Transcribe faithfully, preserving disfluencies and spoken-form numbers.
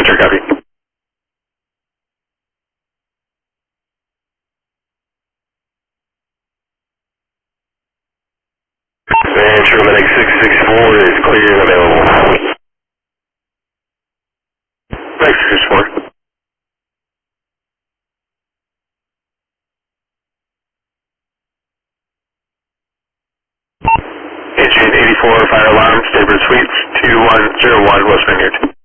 Center, copy. And Medic six six four is clear and available. Thanks, six four. Engine eighty-four, fire alarm, Staybird Suites, two one zero one, West Vineyard.